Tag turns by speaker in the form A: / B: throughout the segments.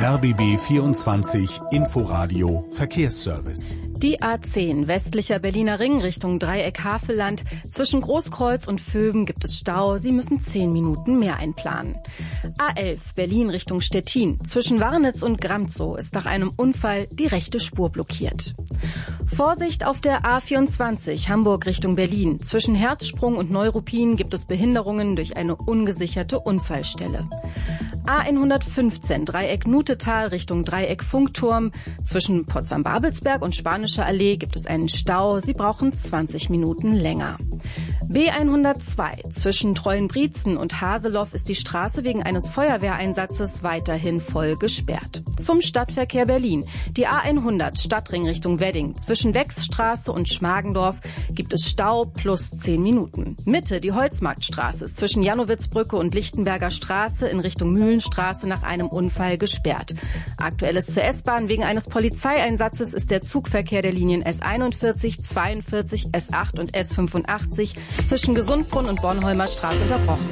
A: RBB 24 Inforadio Verkehrsservice.
B: Die A10 westlicher Berliner Ring Richtung Dreieck-Havelland. Zwischen Großkreuz und Vöben gibt es Stau. Sie müssen 10 Minuten mehr einplanen. A11 Berlin Richtung Stettin. Zwischen Warnitz und Gramzow ist nach einem Unfall die rechte Spur blockiert. Vorsicht auf der A24 Hamburg Richtung Berlin. Zwischen Herzsprung und Neuruppin gibt es Behinderungen durch eine ungesicherte Unfallstelle. A115 Dreieck Nutetal Richtung Dreieck Funkturm. Zwischen Potsdam-Babelsberg und Spanische Allee gibt es einen Stau. Sie brauchen 20 Minuten länger. B102 zwischen Treuenbrietzen und Haseloff ist die Straße wegen eines Feuerwehreinsatzes weiterhin voll gesperrt. Zum Stadtverkehr Berlin. Die A100 Stadtring Richtung Wedding. Zwischen Wechsstraße und Schmargendorf gibt es Stau plus 10 Minuten. Mitte die Holzmarktstraße ist zwischen Janowitzbrücke und Lichtenberger Straße in Richtung Mühlenstraße nach einem Unfall gesperrt. Aktuelles zur S-Bahn. Wegen eines Polizeieinsatzes ist der Zugverkehr der Linien S41, 42, S8 und S85 zwischen Gesundbrunn und Bornholmer Straße unterbrochen.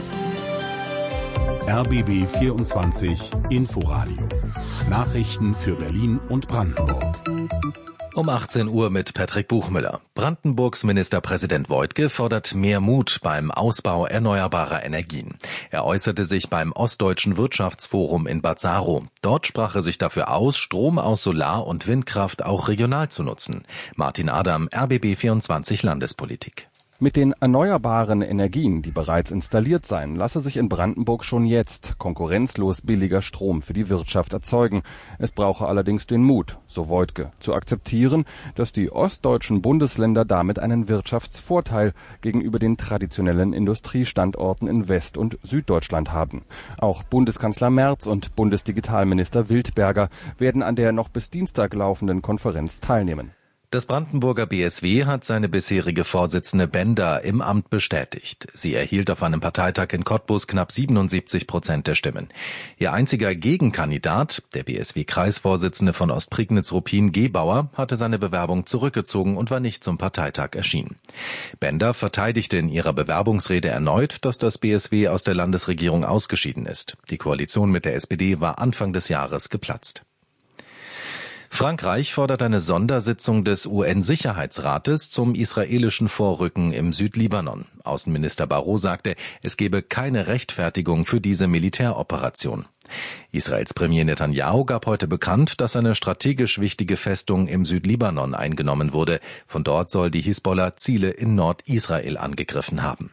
A: RBB 24 Inforadio. Nachrichten für Berlin und Brandenburg.
C: Um 18 Uhr mit Patrick Buchmüller. Brandenburgs Ministerpräsident Woidke fordert mehr Mut beim Ausbau erneuerbarer Energien. Er äußerte sich beim Ostdeutschen Wirtschaftsforum in Bad Saro. Dort sprach er sich dafür aus, Strom aus Solar- und Windkraft auch regional zu nutzen. Martin Adam, RBB 24 Landespolitik.
D: Mit den erneuerbaren Energien, die bereits installiert seien, lasse sich in Brandenburg schon jetzt konkurrenzlos billiger Strom für die Wirtschaft erzeugen. Es brauche allerdings den Mut, so Woidke, zu akzeptieren, dass die ostdeutschen Bundesländer damit einen Wirtschaftsvorteil gegenüber den traditionellen Industriestandorten in West- und Süddeutschland haben. Auch Bundeskanzler Merz und Bundesdigitalminister Wildberger werden an der noch bis Dienstag laufenden Konferenz teilnehmen.
C: Das Brandenburger BSW hat seine bisherige Vorsitzende Bender im Amt bestätigt. Sie erhielt auf einem Parteitag in Cottbus knapp 77% der Stimmen. Ihr einziger Gegenkandidat, der BSW-Kreisvorsitzende von Ostprignitz-Ruppin Gebauer, hatte seine Bewerbung zurückgezogen und war nicht zum Parteitag erschienen. Bender verteidigte in ihrer Bewerbungsrede erneut, dass das BSW aus der Landesregierung ausgeschieden ist. Die Koalition mit der SPD war Anfang des Jahres geplatzt. Frankreich fordert eine Sondersitzung des UN-Sicherheitsrates zum israelischen Vorrücken im Südlibanon. Außenminister Barrot sagte, es gebe keine Rechtfertigung für diese Militäroperation. Israels Premier Netanyahu gab heute bekannt, dass eine strategisch wichtige Festung im Südlibanon eingenommen wurde. Von dort soll die Hisbollah Ziele in Nordisrael angegriffen haben.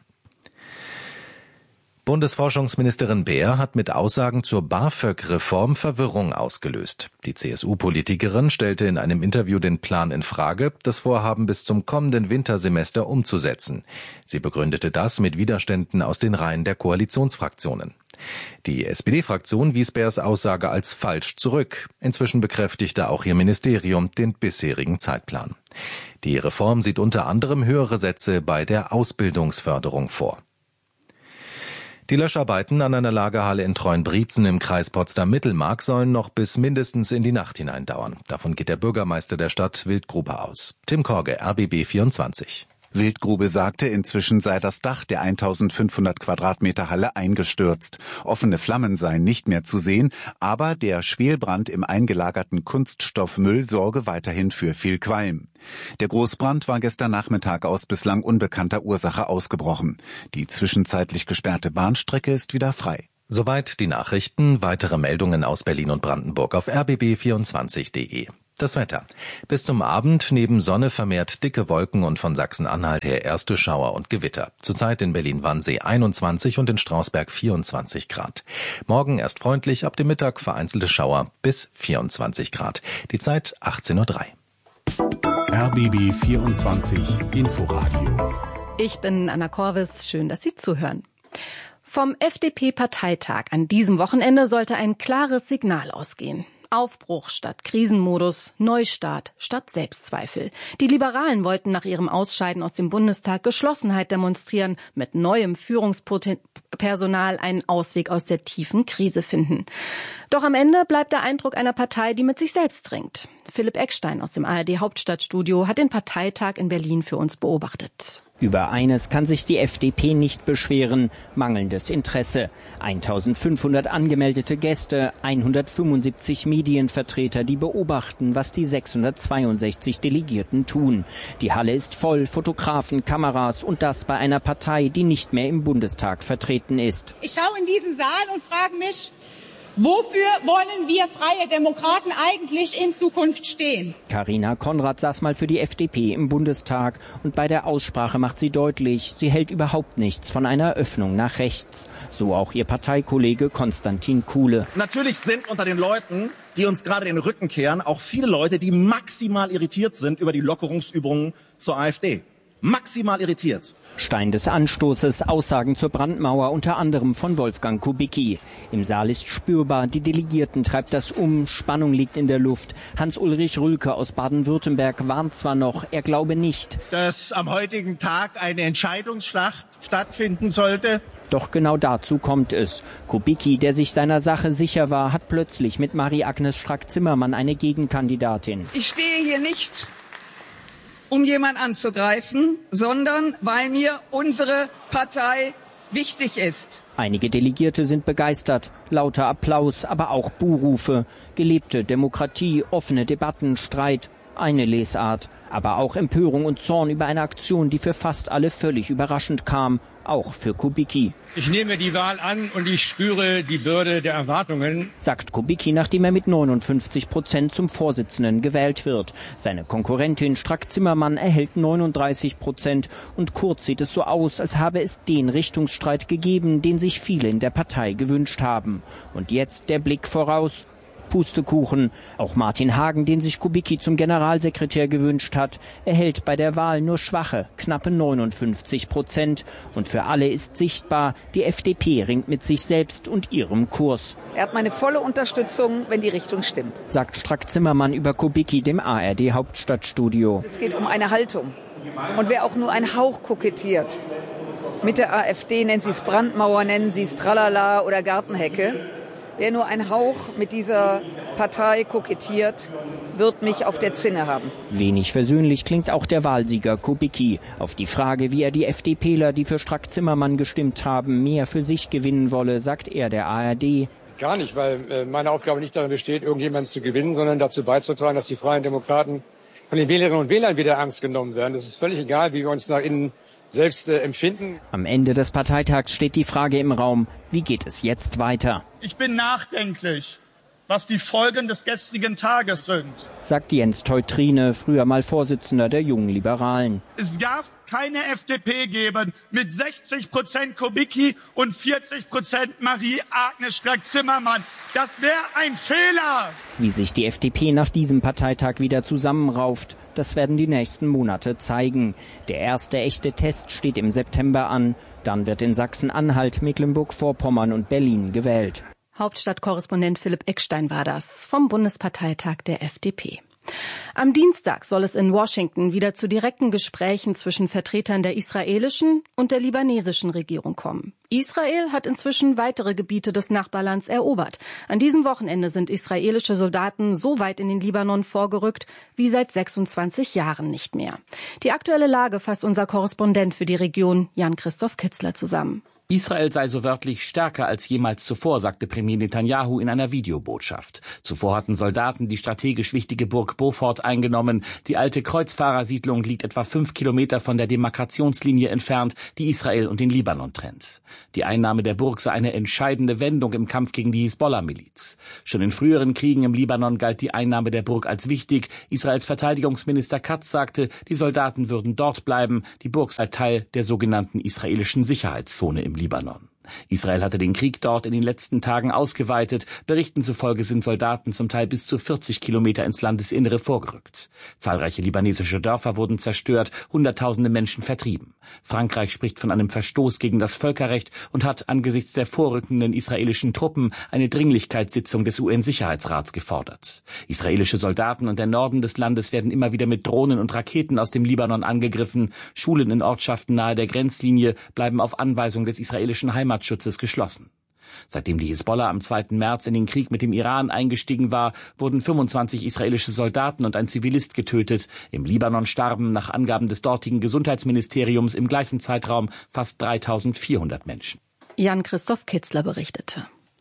C: Bundesforschungsministerin Beer hat mit Aussagen zur BAföG-Reform Verwirrung ausgelöst. Die CSU-Politikerin stellte in einem Interview den Plan in Frage, das Vorhaben bis zum kommenden Wintersemester umzusetzen. Sie begründete das mit Widerständen aus den Reihen der Koalitionsfraktionen. Die SPD-Fraktion wies Beers Aussage als falsch zurück. Inzwischen bekräftigte auch ihr Ministerium den bisherigen Zeitplan. Die Reform sieht unter anderem höhere Sätze bei der Ausbildungsförderung vor. Die Löscharbeiten an einer Lagerhalle in Treuenbrietzen im Kreis Potsdam-Mittelmark sollen noch bis mindestens in die Nacht hinein dauern. Davon geht der Bürgermeister der Stadt Wildgrube aus. Tim Korge, RBB 24.
E: Wildgrube sagte, inzwischen sei das Dach der 1500 Quadratmeter Halle eingestürzt. Offene Flammen seien nicht mehr zu sehen, aber der Schwelbrand im eingelagerten Kunststoffmüll sorge weiterhin für viel Qualm. Der Großbrand war gestern Nachmittag aus bislang unbekannter Ursache ausgebrochen. Die zwischenzeitlich gesperrte Bahnstrecke ist wieder frei.
C: Soweit die Nachrichten. Weitere Meldungen aus Berlin und Brandenburg auf rbb24.de. Das Wetter. Bis zum Abend neben Sonne vermehrt dicke Wolken und von Sachsen-Anhalt her erste Schauer und Gewitter. Zurzeit in Berlin-Wannsee 21 und in Strausberg 24 Grad. Morgen erst freundlich, ab dem Mittag vereinzelte Schauer bis 24 Grad. Die Zeit 18:03 Uhr.
A: RBB 24 Inforadio.
B: Ich bin Anna Korvis. Schön, dass Sie zuhören. Vom FDP-Parteitag an diesem Wochenende sollte ein klares Signal ausgehen. Aufbruch statt Krisenmodus, Neustart statt Selbstzweifel. Die Liberalen wollten nach ihrem Ausscheiden aus dem Bundestag Geschlossenheit demonstrieren, mit neuem Führungspersonal einen Ausweg aus der tiefen Krise finden. Doch am Ende bleibt der Eindruck einer Partei, die mit sich selbst ringt. Philipp Eckstein aus dem ARD-Hauptstadtstudio hat den Parteitag in Berlin für uns beobachtet.
F: Über eines kann sich die FDP nicht beschweren: mangelndes Interesse. 1500 angemeldete Gäste, 175 Medienvertreter, die beobachten, was die 662 Delegierten tun. Die Halle ist voll, Fotografen, Kameras, und das bei einer Partei, die nicht mehr im Bundestag vertreten ist.
G: Ich schaue in diesen Saal und frage mich, wofür wollen wir Freie Demokraten eigentlich in Zukunft stehen?
F: Carina Konrad saß mal für die FDP im Bundestag, und bei der Aussprache macht sie deutlich, sie hält überhaupt nichts von einer Öffnung nach rechts. So auch ihr Parteikollege Konstantin Kuhle.
H: Natürlich sind unter den Leuten, die uns gerade den Rücken kehren, auch viele Leute, die maximal irritiert sind über die Lockerungsübungen zur AfD. Maximal irritiert.
F: Stein des Anstoßes, Aussagen zur Brandmauer, unter anderem von Wolfgang Kubicki. Im Saal ist spürbar, die Delegierten treibt das um, Spannung liegt in der Luft. Hans-Ulrich Rülke aus Baden-Württemberg warnt zwar noch, er glaube nicht,
I: dass am heutigen Tag eine Entscheidungsschlacht stattfinden sollte.
F: Doch genau dazu kommt es. Kubicki, der sich seiner Sache sicher war, hat plötzlich mit Marie-Agnes Strack-Zimmermann eine Gegenkandidatin.
J: Ich stehe hier nicht, um jemand anzugreifen, sondern weil mir unsere Partei wichtig ist.
F: Einige Delegierte sind begeistert, lauter Applaus, aber auch Buhrufe. Gelebte Demokratie, offene Debatten, Streit, eine Lesart. Aber auch Empörung und Zorn über eine Aktion, die für fast alle völlig überraschend kam, auch für Kubicki.
K: Ich nehme die Wahl an und ich spüre die Bürde der Erwartungen,
F: sagt Kubicki, nachdem er mit 59% zum Vorsitzenden gewählt wird. Seine Konkurrentin Strack-Zimmermann erhält 39% und kurz sieht es so aus, als habe es den Richtungsstreit gegeben, den sich viele in der Partei gewünscht haben. Und jetzt der Blick voraus. Pustekuchen. Auch Martin Hagen, den sich Kubicki zum Generalsekretär gewünscht hat, erhält bei der Wahl nur schwache, knappe 59%. Und für alle ist sichtbar, die FDP ringt mit sich selbst und ihrem Kurs.
J: Er hat meine volle Unterstützung, wenn die Richtung stimmt,
F: sagt Strack-Zimmermann über Kubicki dem ARD-Hauptstadtstudio.
J: Es geht um eine Haltung. Und wer auch nur einen Hauch kokettiert mit der AfD, nennen Sie es Brandmauer, nennen Sie es Tralala oder Gartenhecke, wer nur ein Hauch mit dieser Partei kokettiert, wird mich auf der Zinne haben.
F: Wenig versöhnlich klingt auch der Wahlsieger Kubicki. Auf die Frage, wie er die FDPler, die für Strack-Zimmermann gestimmt haben, mehr für sich gewinnen wolle, sagt er der ARD:
K: gar nicht, weil meine Aufgabe nicht darin besteht, irgendjemanden zu gewinnen, sondern dazu beizutragen, dass die Freien Demokraten von den Wählerinnen und Wählern wieder ernst genommen werden. Es ist völlig egal, wie wir uns nach innen selbst empfinden.
F: Am Ende des Parteitags steht die Frage im Raum: Wie geht es jetzt weiter?
I: Ich bin nachdenklich, was die Folgen des gestrigen Tages sind,
F: sagt Jens Teutrine, früher mal Vorsitzender der Jungen Liberalen.
I: Es darf keine FDP geben mit 60% Kubicki und 40% Marie-Agnes Strack-Zimmermann. Das wäre ein Fehler.
F: Wie sich die FDP nach diesem Parteitag wieder zusammenrauft, das werden die nächsten Monate zeigen. Der erste echte Test steht im September an. Dann wird in Sachsen-Anhalt, Mecklenburg-Vorpommern und Berlin gewählt.
B: Hauptstadtkorrespondent Philipp Eckstein war das vom Bundesparteitag der FDP. Am Dienstag soll es in Washington wieder zu direkten Gesprächen zwischen Vertretern der israelischen und der libanesischen Regierung kommen. Israel hat inzwischen weitere Gebiete des Nachbarlands erobert. An diesem Wochenende sind israelische Soldaten so weit in den Libanon vorgerückt wie seit 26 Jahren nicht mehr. Die aktuelle Lage fasst unser Korrespondent für die Region Jan-Christoph Kitzler zusammen.
L: Israel sei so wörtlich stärker als jemals zuvor, sagte Premier Netanyahu in einer Videobotschaft. Zuvor hatten Soldaten die strategisch wichtige Burg Beaufort eingenommen. Die alte Kreuzfahrersiedlung liegt etwa 5 Kilometer von der Demarkationslinie entfernt, die Israel und den Libanon trennt. Die Einnahme der Burg sei eine entscheidende Wendung im Kampf gegen die Hisbollah-Miliz. Schon in früheren Kriegen im Libanon galt die Einnahme der Burg als wichtig. Israels Verteidigungsminister Katz sagte, die Soldaten würden dort bleiben. Die Burg sei Teil der sogenannten israelischen Sicherheitszone im Libanon. Israel hatte den Krieg dort in den letzten Tagen ausgeweitet. Berichten zufolge sind Soldaten zum Teil bis zu 40 Kilometer ins Landesinnere vorgerückt. Zahlreiche libanesische Dörfer wurden zerstört, Hunderttausende Menschen vertrieben. Frankreich spricht von einem Verstoß gegen das Völkerrecht und hat angesichts der vorrückenden israelischen Truppen eine Dringlichkeitssitzung des UN-Sicherheitsrats gefordert. Israelische Soldaten und der Norden des Landes werden immer wieder mit Drohnen und Raketen aus dem Libanon angegriffen. Schulen in Ortschaften nahe der Grenzlinie bleiben auf Anweisung des israelischen Heimatschutzes geschlossen. Seitdem die Hisbollah am 2. März in den Krieg mit dem Iran eingestiegen war, wurden 25 israelische Soldaten und ein Zivilist getötet. Im Libanon starben nach Angaben des dortigen Gesundheitsministeriums im gleichen Zeitraum fast 3.400 Menschen.
B: Jan-Christoph Kitzler berichtete.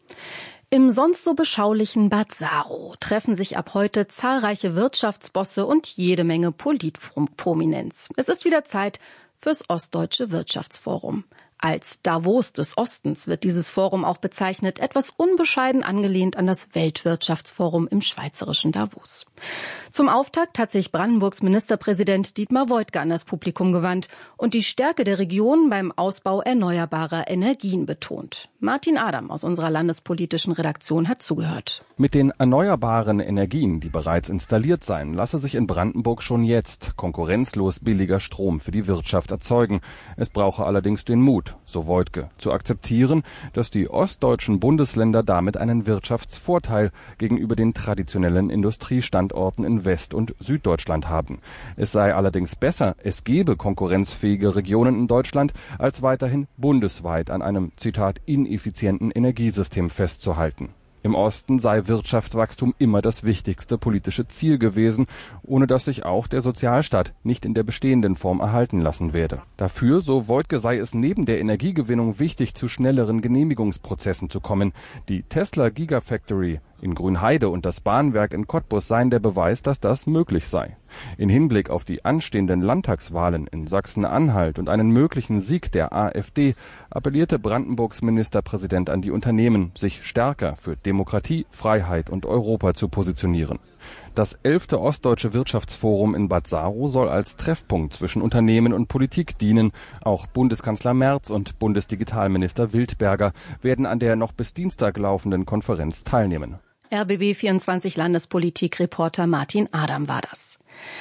B: Im sonst so beschaulichen Bad Saro treffen sich ab heute zahlreiche Wirtschaftsbosse und jede Menge Politprominenz. Es ist wieder Zeit fürs Ostdeutsche Wirtschaftsforum. Als Davos des Ostens wird dieses Forum auch bezeichnet, etwas unbescheiden angelehnt an das Weltwirtschaftsforum im schweizerischen Davos. Zum Auftakt hat sich Brandenburgs Ministerpräsident Dietmar Woidke an das Publikum gewandt und die Stärke der Region beim Ausbau erneuerbarer Energien betont. Martin Adam aus unserer landespolitischen Redaktion hat zugehört.
D: Mit den erneuerbaren Energien, die bereits installiert seien, lasse sich in Brandenburg schon jetzt konkurrenzlos billiger Strom für die Wirtschaft erzeugen. Es brauche allerdings den Mut, so Woidke, zu akzeptieren, dass die ostdeutschen Bundesländer damit einen Wirtschaftsvorteil gegenüber den traditionellen Industriestandorten in West- und Süddeutschland haben. Es sei allerdings besser, es gebe konkurrenzfähige Regionen in Deutschland, als weiterhin bundesweit an einem, Zitat, ineffizienten Energiesystem festzuhalten. Im Osten sei Wirtschaftswachstum immer das wichtigste politische Ziel gewesen, ohne dass sich auch der Sozialstaat nicht in der bestehenden Form erhalten lassen werde. Dafür, so Woidke, sei es neben der Energiegewinnung wichtig, zu schnelleren Genehmigungsprozessen zu kommen. Die Tesla Gigafactory in Grünheide und das Bahnwerk in Cottbus seien der Beweis, dass das möglich sei. In Hinblick auf die anstehenden Landtagswahlen in Sachsen-Anhalt und einen möglichen Sieg der AfD appellierte Brandenburgs Ministerpräsident an die Unternehmen, sich stärker für Demokratie, Freiheit und Europa zu positionieren. Das 11. Ostdeutsche Wirtschaftsforum in Bad Saro soll als Treffpunkt zwischen Unternehmen und Politik dienen. Auch Bundeskanzler Merz und Bundesdigitalminister Wildberger werden an der noch bis Dienstag laufenden Konferenz teilnehmen.
B: RBB24 Landespolitik-Reporter Martin Adam war das.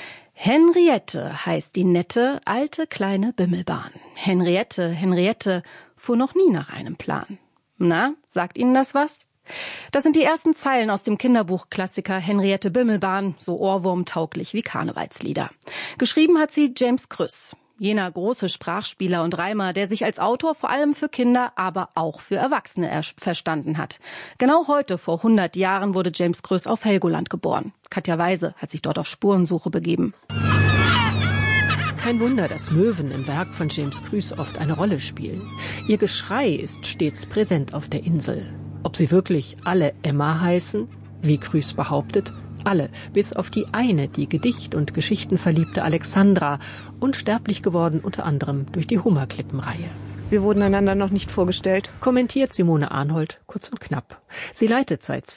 B: Henriette heißt die nette, alte, kleine Bimmelbahn. Henriette fuhr noch nie nach einem Plan. Na, sagt Ihnen das was? Das sind die ersten Zeilen aus dem Kinderbuchklassiker Henriette Bimmelbahn, so ohrwurmtauglich wie Karnevalslieder. Geschrieben hat sie James Krüss, jener große Sprachspieler und Reimer, der sich als Autor vor allem für Kinder, aber auch für Erwachsene verstanden hat. Genau heute, vor 100 Jahren, wurde James Krüss auf Helgoland geboren. Katja Weise hat sich dort auf Spurensuche begeben.
M: Kein Wunder, dass Möwen im Werk von James Krüss oft eine Rolle spielen. Ihr Geschrei ist stets präsent auf der Insel. Ob sie wirklich alle Emma heißen, wie Krüss behauptet, alle, bis auf die eine, die Gedicht- und Geschichtenverliebte Alexandra, unsterblich geworden unter anderem durch die Hummerklippenreihe.
N: Wir wurden einander noch nicht vorgestellt.
M: Kommentiert Simone Arnhold kurz und knapp. Sie leitet seit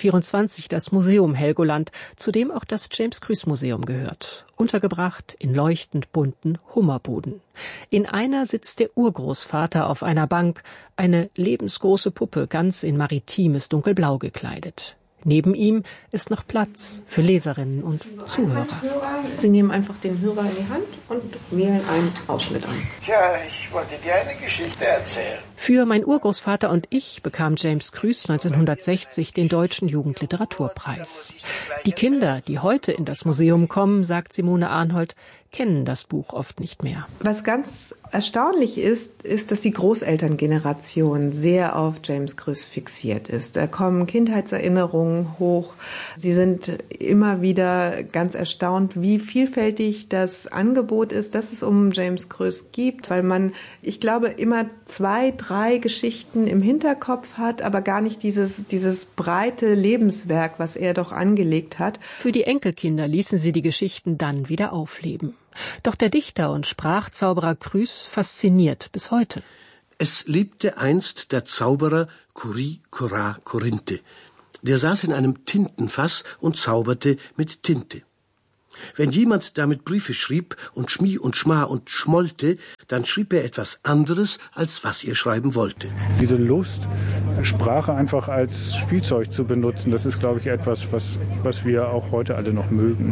M: 2024 das Museum Helgoland, zu dem auch das James-Krüss-Museum gehört. Untergebracht in leuchtend bunten Hummerbuden. In einer sitzt der Urgroßvater auf einer Bank, eine lebensgroße Puppe, ganz in maritimes Dunkelblau gekleidet. Neben ihm ist noch Platz für Leserinnen und Zuhörer.
N: Sie nehmen einfach den Hörer in die Hand und wählen einen Ausschnitt an.
O: Ja, ich wollte dir eine Geschichte erzählen.
M: Für Mein Urgroßvater und ich bekam James Krüss 1960 den Deutschen Jugendliteraturpreis. Die Kinder, die heute in das Museum kommen, sagt Simone Arnhold, kennen das Buch oft nicht mehr.
N: Was ganz erstaunlich ist, dass die Großelterngeneration sehr auf James Krüss fixiert ist. Da kommen Kindheitserinnerungen hoch. Sie sind immer wieder ganz erstaunt, wie vielfältig das Angebot ist, das es um James Krüss gibt, weil man, ich glaube, immer 2, 3 Geschichten im Hinterkopf hat, aber gar nicht dieses breite Lebenswerk, was er doch angelegt hat.
M: Für die Enkelkinder ließen sie die Geschichten dann wieder aufleben. Doch der Dichter und Sprachzauberer Krüss fasziniert bis heute.
O: Es lebte einst der Zauberer Kuri Kora Korinthe. Der saß in einem Tintenfass und zauberte mit Tinte. Wenn jemand damit Briefe schrieb und Schmi und Schma und schmollte, dann schrieb er etwas anderes, als was er schreiben wollte.
P: Diese Lust, Sprache einfach als Spielzeug zu benutzen, das ist, glaube ich, etwas, was wir auch heute alle noch mögen.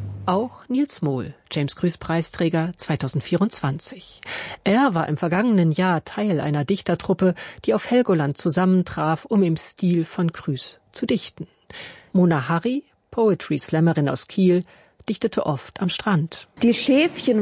M: Auch Nils Mohl, James-Krüss-Preisträger 2024. Er war im vergangenen Jahr Teil einer Dichtertruppe, die auf Helgoland zusammentraf, um im Stil von Krüss zu dichten. Mona Harry, Poetry-Slammerin aus Kiel, dichtete oft am Strand.
Q: Die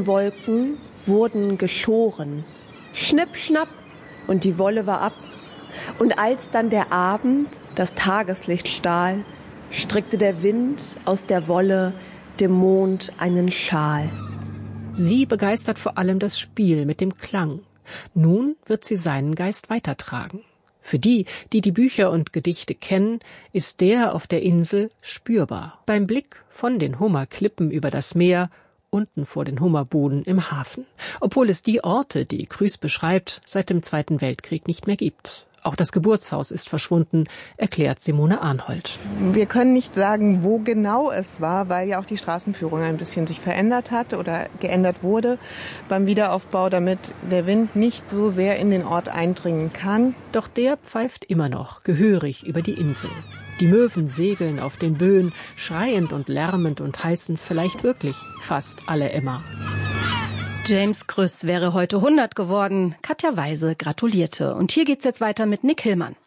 Q: Schäfchenwolken wurden geschoren. Schnipp, schnapp, und die Wolle war ab. Und als dann der Abend das Tageslicht stahl, strickte der Wind aus der Wolle dem Mond einen Schal.
M: Sie begeistert vor allem das Spiel mit dem Klang. Nun wird sie seinen Geist weitertragen. Für die, die die Bücher und Gedichte kennen, ist der auf der Insel spürbar. Beim Blick von den Hummerklippen über das Meer, unten vor den Hummerbuden im Hafen. Obwohl es die Orte, die Krüß beschreibt, seit dem Zweiten Weltkrieg nicht mehr gibt. Auch das Geburtshaus ist verschwunden, erklärt Simone Arnhold.
N: Wir können nicht sagen, wo genau es war, weil ja auch die Straßenführung ein bisschen sich verändert hat oder geändert wurde beim Wiederaufbau, damit der Wind nicht so sehr in den Ort eindringen kann.
M: Doch der pfeift immer noch gehörig über die Insel. Die Möwen segeln auf den Böen, schreiend und lärmend und heißen vielleicht wirklich fast alle Emma.
B: James Krüß wäre heute 100 geworden. Katja Weise gratulierte. Und hier geht's jetzt weiter mit Nick Hillmann.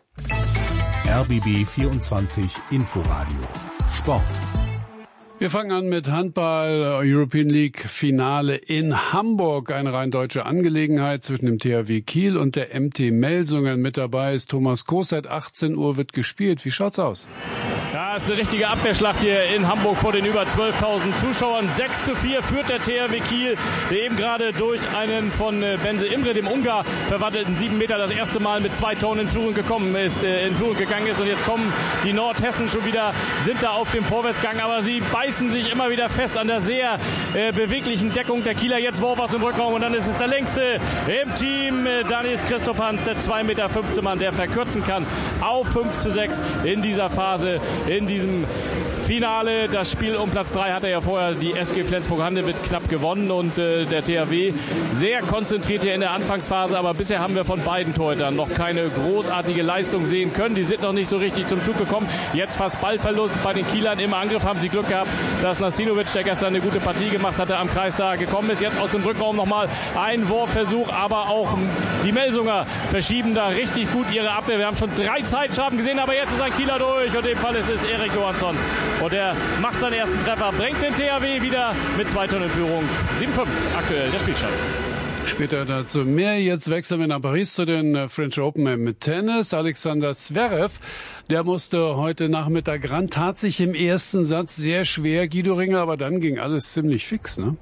A: RBB 24 Inforadio Sport.
R: Wir fangen an mit Handball, European League Finale in Hamburg. Eine rein deutsche Angelegenheit zwischen dem THW Kiel und der MT Melsungen. Mit dabei ist Thomas Koos. Seit 18 Uhr wird gespielt. Wie schaut's aus?
S: Ja, es ist eine richtige Abwehrschlacht hier in Hamburg vor den über 12.000 Zuschauern. 6:4 führt der THW Kiel, der eben gerade durch einen von Benze Imre, dem Ungar, verwandelten 7 Meter das erste Mal mit 2 Toren in Führung gegangen ist. Und jetzt kommen die Nordhessen schon wieder, sind da auf dem Vorwärtsgang, aber sie beißen sich immer wieder fest an der sehr beweglichen Deckung der Kieler. Jetzt Worfers im Rückraum und dann ist es der längste im Team. Dann ist Christoph Hans, der 2,15 Meter Mann, der verkürzen kann auf 5:6 in dieser Phase. In diesem Finale, das Spiel um Platz 3 hat er ja vorher die SG Flensburg-Handewitt knapp gewonnen und der THW sehr konzentriert hier in der Anfangsphase, aber bisher haben wir von beiden Torhütern noch keine großartige Leistung sehen können. Die sind noch nicht so richtig zum Zug gekommen. Jetzt fast Ballverlust bei den Kielern im Angriff, haben sie Glück gehabt, dass Nasinovic, der gestern eine gute Partie gemacht hatte, am Kreis da gekommen ist. Jetzt aus dem Rückraum nochmal ein Wurfversuch, aber auch die Melsunger verschieben da richtig gut ihre Abwehr. Wir haben schon 3 Zeitstrafen gesehen, aber jetzt ist ein Kieler durch und in dem Fall ist es Erik Johansson. Und er macht seinen ersten Treffer, bringt den THW wieder mit 2 Toren in Führung. 7:5 aktuell der Spielstand.
R: Später dazu mehr. Jetzt wechseln wir nach Paris zu den French Open mit Tennis. Alexander Zverev, der musste heute Nachmittag ran, tat sich im ersten Satz sehr schwer, Guido Ringel, aber dann ging alles ziemlich fix, ne?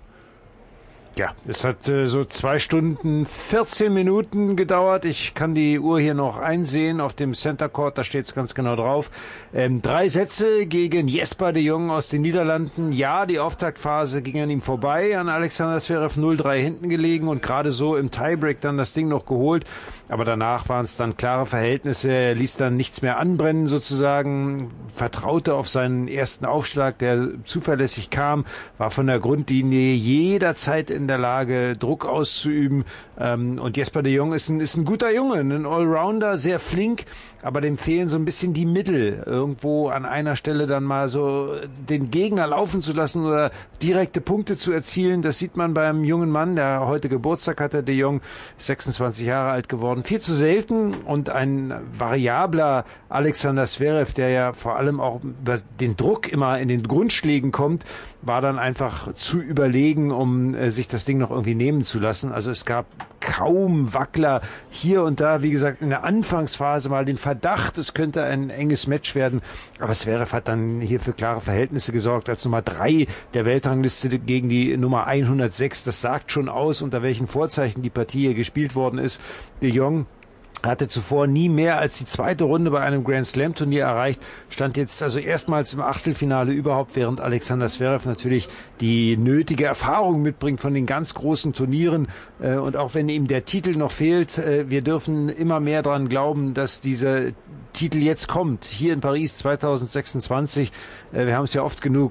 T: Ja, es hat so 2 Stunden 14 Minuten gedauert. Ich kann die Uhr hier noch einsehen auf dem Center Court, da steht es ganz genau drauf. 3 Sätze gegen Jesper de Jong aus den Niederlanden. Ja, die Auftaktphase ging an ihm vorbei, an Alexander Zverev 0:3 hinten gelegen und gerade so im Tiebreak dann das Ding noch geholt. Aber danach waren es dann klare Verhältnisse. Er ließ dann nichts mehr anbrennen sozusagen, vertraute auf seinen ersten Aufschlag, der zuverlässig kam, war von der Grundlinie jederzeit in der Lage, Druck auszuüben. Und Jesper de Jong ist ein guter Junge, ein Allrounder, sehr flink, aber dem fehlen so ein bisschen die Mittel, irgendwo an einer Stelle dann mal so den Gegner laufen zu lassen oder direkte Punkte zu erzielen. Das sieht man beim jungen Mann, der heute Geburtstag hatte, de Jong, 26 Jahre alt geworden. Viel zu selten und ein variabler Alexander Zverev, der ja vor allem auch über den Druck immer in den Grundschlägen kommt, war dann einfach zu überlegen, um sich das Ding noch irgendwie nehmen zu lassen. Also es gab kaum Wackler hier und da, wie gesagt, in der Anfangsphase mal den Verdacht, es könnte ein enges Match werden. Aber Zverev hat dann hier für klare Verhältnisse gesorgt, als Nummer 3 der Weltrangliste gegen die Nummer 106. Das sagt schon aus, unter welchen Vorzeichen die Partie hier gespielt worden ist. De Jong hatte zuvor nie mehr als die 2. Runde bei einem Grand Slam Turnier erreicht, stand jetzt also erstmals im Achtelfinale überhaupt, während Alexander Zverev natürlich die nötige Erfahrung mitbringt von den ganz großen Turnieren. Und auch wenn ihm der Titel noch fehlt, wir dürfen immer mehr daran glauben, dass dieser Titel jetzt kommt, hier in Paris 2026. Wir haben es ja oft genug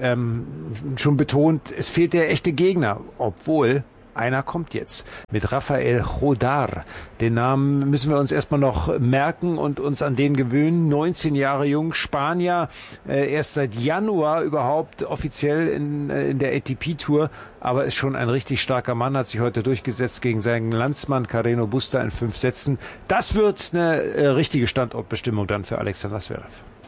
T: schon betont, es fehlt der echte Gegner, obwohl einer kommt jetzt mit Rafael Jodar. Den Namen müssen wir uns erstmal noch merken und uns an den gewöhnen. 19 Jahre jung, Spanier, erst seit Januar überhaupt offiziell in der ATP-Tour, aber ist schon ein richtig starker Mann, hat sich heute durchgesetzt gegen seinen Landsmann Carreno Busta in 5 Sätzen. Das wird eine richtige Standortbestimmung dann für Alexander Zverev.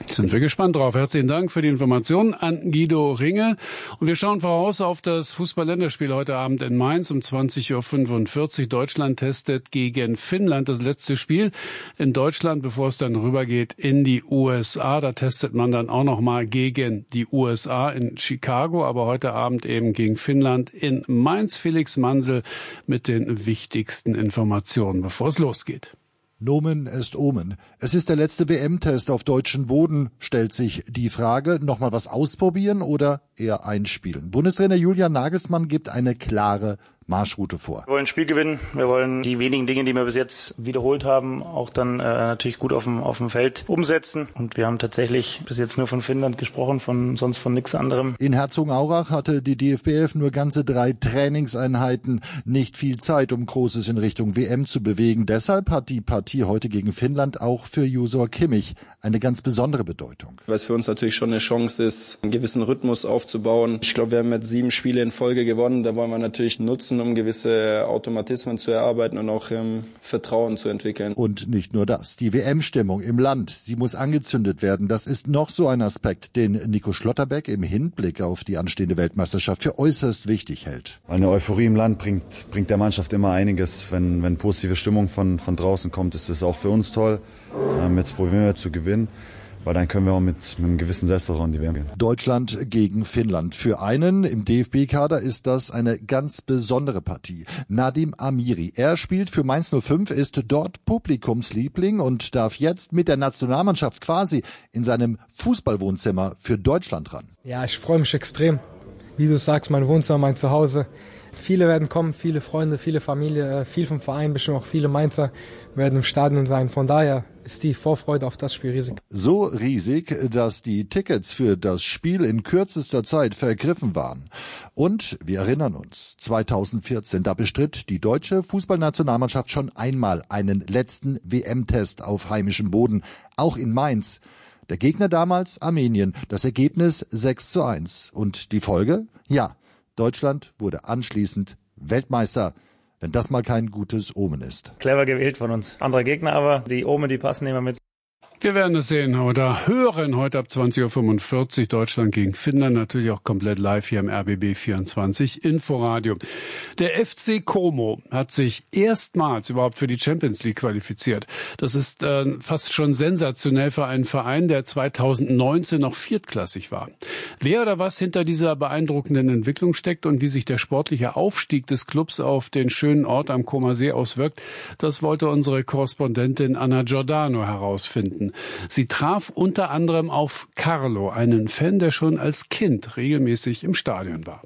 R: Sind wir gespannt drauf. Herzlichen Dank für die Informationen an Guido Ringel. Und wir schauen voraus auf das Fußball-Länderspiel heute Abend in Mainz um 20:45 Uhr. Deutschland testet gegen Finnland. Das letzte Spiel in Deutschland, bevor es dann rübergeht in die USA. Da testet man dann auch noch mal gegen die USA in Chicago. Aber heute Abend eben gegen Finnland in Mainz. Felix Mansel mit den wichtigsten Informationen, bevor es losgeht.
U: Nomen est Omen. Es ist der letzte WM-Test auf deutschem Boden. Stellt sich die Frage, nochmal was ausprobieren oder eher einspielen? Bundestrainer Julian Nagelsmann gibt eine klare Marschroute vor.
V: Wir wollen ein Spiel gewinnen. Wir wollen die wenigen Dinge, die wir bis jetzt wiederholt haben, auch dann natürlich gut auf dem Feld umsetzen. Und wir haben tatsächlich bis jetzt nur von Finnland gesprochen, sonst von nichts anderem.
U: In Herzogenaurach hatte die DFB-11 nur ganze 3 Trainingseinheiten. Nicht viel Zeit, um Großes in Richtung WM zu bewegen. Deshalb hat die Partie heute gegen Finnland auch für Jusor Kimmich eine ganz besondere Bedeutung.
W: Weil es für uns natürlich schon eine Chance ist, einen gewissen Rhythmus aufzubauen. Ich glaube, wir haben jetzt 7 Spiele in Folge gewonnen. Da wollen wir natürlich nutzen, um gewisse Automatismen zu erarbeiten und auch Vertrauen zu entwickeln.
U: Und nicht nur das. Die WM-Stimmung im Land, sie muss angezündet werden. Das ist noch so ein Aspekt, den Nico Schlotterbeck im Hinblick auf die anstehende Weltmeisterschaft für äußerst wichtig hält.
X: Eine Euphorie im Land bringt der Mannschaft immer einiges. Wenn positive Stimmung von draußen kommt, ist es auch für uns toll. Jetzt probieren wir zu gewinnen, weil dann können wir auch mit einem gewissen Selbstvertrauen in die WM gehen.
U: Deutschland gegen Finnland. Für einen im DFB-Kader ist das eine ganz besondere Partie. Nadim Amiri. Er spielt für Mainz 05, ist dort Publikumsliebling und darf jetzt mit der Nationalmannschaft quasi in seinem Fußballwohnzimmer für Deutschland ran.
Y: Ja, ich freue mich extrem. Wie du sagst, mein Wohnzimmer, mein Zuhause. Viele werden kommen, viele Freunde, viele Familie, viel vom Verein, bestimmt auch viele Mainzer werden im Stadion sein. Von daher ist die Vorfreude auf das Spiel riesig.
U: So riesig, dass die Tickets für das Spiel in kürzester Zeit vergriffen waren. Und wir erinnern uns, 2014, da bestritt die deutsche Fußballnationalmannschaft schon einmal einen letzten WM-Test auf heimischem Boden, auch in Mainz. Der Gegner damals Armenien, das Ergebnis 6:1. Und die Folge? Ja, Deutschland wurde anschließend Weltmeister, wenn das mal kein gutes Omen ist.
V: Clever gewählt von uns. Andere Gegner, aber die Omen, die passen immer mit.
R: Wir werden es sehen oder hören heute ab 20:45 Uhr Deutschland gegen Finnland, natürlich auch komplett live hier im RBB 24 Inforadio. Der FC Como hat sich erstmals überhaupt für die Champions League qualifiziert. Das ist fast schon sensationell für einen Verein, der 2019 noch viertklassig war. Wer oder was hinter dieser beeindruckenden Entwicklung steckt und wie sich der sportliche Aufstieg des Clubs auf den schönen Ort am Comer See auswirkt, das wollte unsere Korrespondentin Anna Giordano herausfinden. Sie traf unter anderem auf Carlo, einen Fan, der schon als Kind regelmäßig im Stadion war.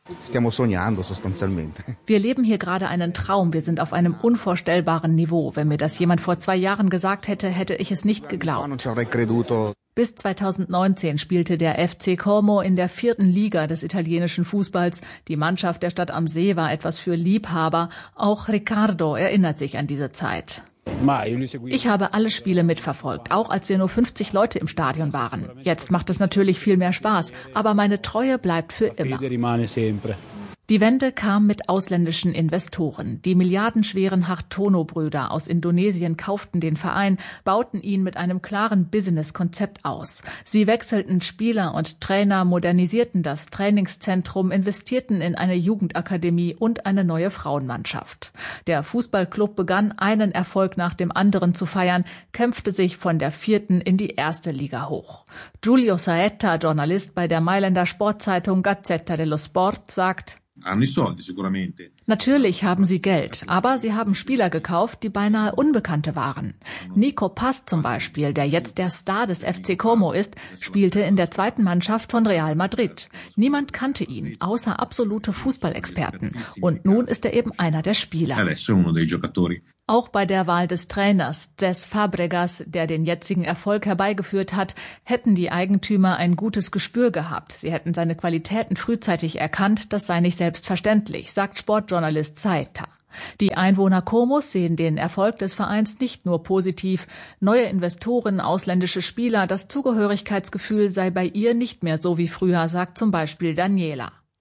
Z: Wir leben hier gerade einen Traum. Wir sind auf einem unvorstellbaren Niveau. Wenn mir das jemand vor 2 Jahren gesagt hätte, hätte ich es nicht geglaubt. Bis 2019 spielte der FC Como in der 4. Liga des italienischen Fußballs. Die Mannschaft der Stadt am See war etwas für Liebhaber. Auch Riccardo erinnert sich an diese Zeit. Ich habe alle Spiele mitverfolgt, auch als wir nur 50 Leute im Stadion waren. Jetzt macht es natürlich viel mehr Spaß, aber meine Treue bleibt für immer. Die Wende kam mit ausländischen Investoren. Die milliardenschweren Hartono-Brüder aus Indonesien kauften den Verein, bauten ihn mit einem klaren Business-Konzept aus. Sie wechselten Spieler und Trainer, modernisierten das Trainingszentrum, investierten in eine Jugendakademie und eine neue Frauenmannschaft. Der Fußballclub begann, einen Erfolg nach dem anderen zu feiern, kämpfte sich von der 4. in die 1. Liga hoch. Giulio Saetta, Journalist bei der Mailänder Sportzeitung Gazzetta dello Sport, sagt: Natürlich haben sie Geld, aber sie haben Spieler gekauft, die beinahe Unbekannte waren. Nico Paz zum Beispiel, der jetzt der Star des FC Como ist, spielte in der 2. Mannschaft von Real Madrid. Niemand kannte ihn, außer absolute Fußballexperten. Und nun ist er eben einer der Spieler. Auch bei der Wahl des Trainers, Cés Fábregas, der den jetzigen Erfolg herbeigeführt hat, hätten die Eigentümer ein gutes Gespür gehabt. Sie hätten seine Qualitäten frühzeitig erkannt, das sei nicht selbstverständlich, sagt Sportjournalist Saeta. Die Einwohner Comos sehen den Erfolg des Vereins nicht nur positiv. Neue Investoren, ausländische Spieler, das Zugehörigkeitsgefühl sei bei ihr nicht mehr so wie früher, sagt zum Beispiel Daniela.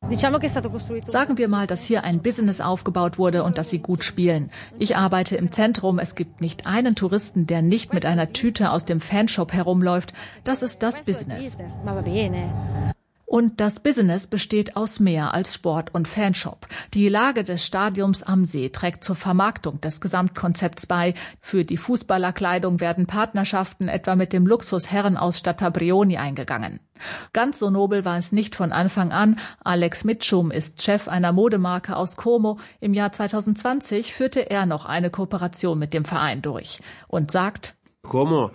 Z: Sagen wir mal, dass hier ein Business aufgebaut wurde und dass sie gut spielen. Ich arbeite im Zentrum. Es gibt nicht einen Touristen, der nicht mit einer Tüte aus dem Fanshop herumläuft. Das ist das Business. Und das Business besteht aus mehr als Sport und Fanshop. Die Lage des Stadions am See trägt zur Vermarktung des Gesamtkonzepts bei. Für die Fußballerkleidung werden Partnerschaften etwa mit dem Luxusherrenausstatter Brioni eingegangen. Ganz so nobel war es nicht von Anfang an. Alex Mitschum ist Chef einer Modemarke aus Como. Im Jahr 2020 führte er noch eine Kooperation mit dem Verein durch und sagt: Como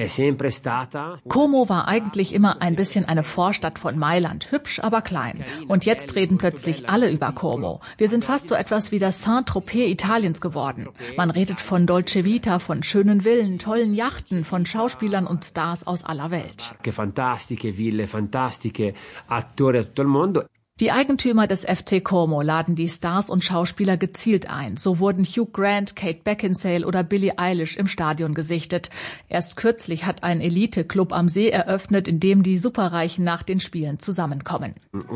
Z: war eigentlich immer ein bisschen eine Vorstadt von Mailand, hübsch, aber klein. Und jetzt reden plötzlich alle über Como. Wir sind fast so etwas wie das Saint-Tropez Italiens geworden. Man redet von Dolce Vita, von schönen Villen, tollen Yachten, von Schauspielern und Stars aus aller Welt.
C: Fantastiche Ville, fantastiche attori a tutto il mondo.
Z: Die Eigentümer des FC Como laden die Stars und Schauspieler gezielt ein. So wurden Hugh Grant, Kate Beckinsale oder Billie Eilish im Stadion gesichtet. Erst kürzlich hat ein Elite-Club am See eröffnet, in dem die Superreichen nach den Spielen zusammenkommen.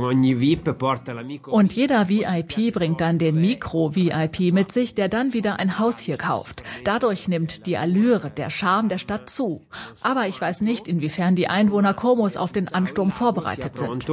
Z: Und jeder VIP bringt dann den Mikro-VIP mit sich, der dann wieder ein Haus hier kauft. Dadurch nimmt die Allüre, der Charme der Stadt zu. Aber ich weiß nicht, inwiefern die Einwohner Comos auf den Ansturm vorbereitet sind.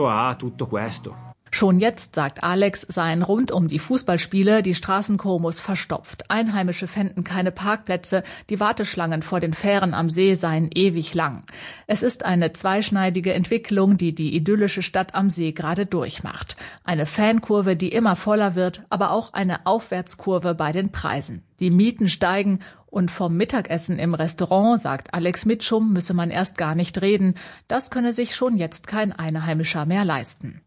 Z: Schon jetzt, sagt Alex, seien rund um die Fußballspiele die Straßen Comos verstopft. Einheimische fänden keine Parkplätze, die Warteschlangen vor den Fähren am See seien ewig lang. Es ist eine zweischneidige Entwicklung, die die idyllische Stadt am See gerade durchmacht. Eine Fankurve, die immer voller wird, aber auch eine Aufwärtskurve bei den Preisen. Die Mieten steigen und vom Mittagessen im Restaurant, sagt Alex Mitschum, müsse man erst gar nicht reden. Das könne sich schon jetzt kein Einheimischer mehr leisten.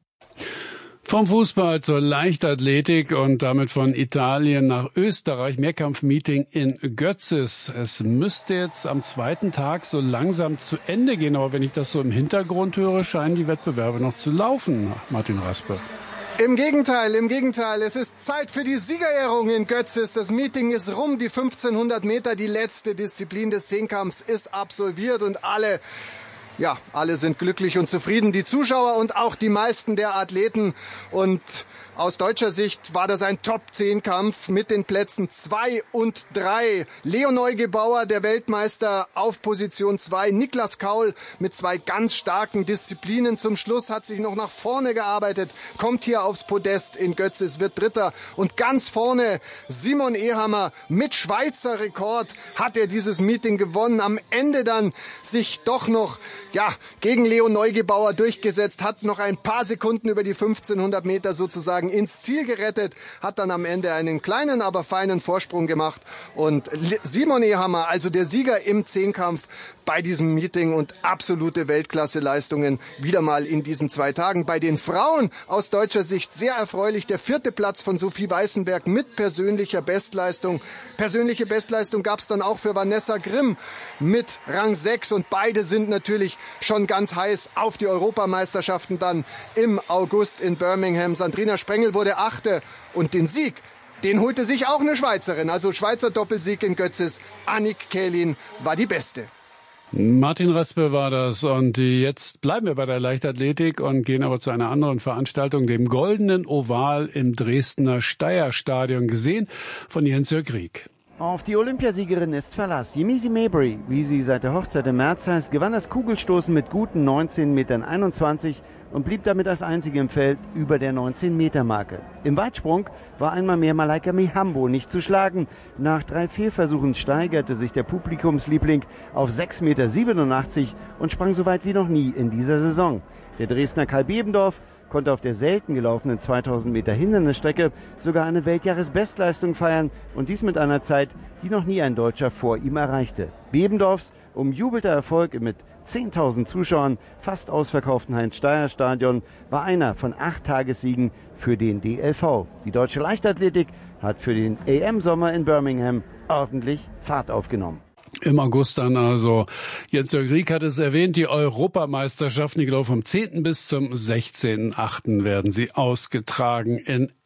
R: Vom Fußball zur Leichtathletik und damit von Italien nach Österreich. Mehrkampfmeeting in Götzis. Es müsste jetzt am zweiten Tag so langsam zu Ende gehen. Aber wenn ich das so im Hintergrund höre, scheinen die Wettbewerbe noch zu laufen. Martin Raspe.
E: Im Gegenteil. Es ist Zeit für die Siegerehrung in Götzis. Das Meeting ist rum, die 1500 Meter, die letzte Disziplin des Zehnkampfs ist absolviert und alle sind glücklich und zufrieden, die Zuschauer und auch die meisten der Athleten. Und aus deutscher Sicht war das ein Top-10-Kampf mit den Plätzen 2 und 3. Leo Neugebauer, der Weltmeister, auf Position 2. Niklas Kaul mit 2 ganz starken Disziplinen. Zum Schluss hat sich noch nach vorne gearbeitet, kommt hier aufs Podest in Götzis, wird Dritter. Und ganz vorne Simon Ehammer mit Schweizer Rekord hat er dieses Meeting gewonnen. Am Ende dann sich doch noch gegen Leo Neugebauer durchgesetzt, hat noch ein paar Sekunden über die 1500 Meter sozusagen ins Ziel gerettet, hat dann am Ende einen kleinen, aber feinen Vorsprung gemacht. Und Simon Ehammer, also der Sieger im Zehnkampf bei diesem Meeting und absolute Weltklasse-Leistungen wieder mal in diesen 2 Tagen. Bei den Frauen aus deutscher Sicht sehr erfreulich der 4. Platz von Sophie Weißenberg mit persönlicher Bestleistung. Persönliche Bestleistung gab es dann auch für Vanessa Grimm mit Rang 6 und beide sind natürlich schon ganz heiß auf die Europameisterschaften dann im August in Birmingham. Sandrina Sprengel wurde 8. und den Sieg, den holte sich auch eine Schweizerin. Also Schweizer Doppelsieg in Götzis. Annick Kählin war die Beste.
R: Martin Raspe war das und jetzt bleiben wir bei der Leichtathletik und gehen aber zu einer anderen Veranstaltung, dem Goldenen Oval im Dresdner Steyrstadion, gesehen von Jens-Jörg Rieck.
G: Auf die Olympiasiegerin ist Verlass. Yemisi Mabry, wie sie seit der Hochzeit im März heißt, gewann das Kugelstoßen mit guten 19,21 Metern und blieb damit als einzige im Feld über der 19-Meter-Marke. Im Weitsprung war einmal mehr Malaika Mihambo nicht zu schlagen. Nach 3 Fehlversuchen steigerte sich der Publikumsliebling auf 6,87 Meter und sprang so weit wie noch nie in dieser Saison. Der Dresdner Kai Bebendorf konnte auf der selten gelaufenen 2000 Meter Hindernisstrecke sogar eine Weltjahresbestleistung feiern und dies mit einer Zeit, die noch nie ein Deutscher vor ihm erreichte. Bebendorfs umjubelter Erfolg mit 10.000 Zuschauern, fast ausverkauften Heinz-Steyr-Stadion, war einer von 8 Tagessiegen für den DLV. Die deutsche Leichtathletik hat für den EM-Sommer in Birmingham ordentlich Fahrt aufgenommen.
R: Im August dann also. Jens-Jörg Rieck hat es erwähnt, die Europameisterschaften, ich glaube vom 10. bis zum 16.8. werden sie ausgetragen in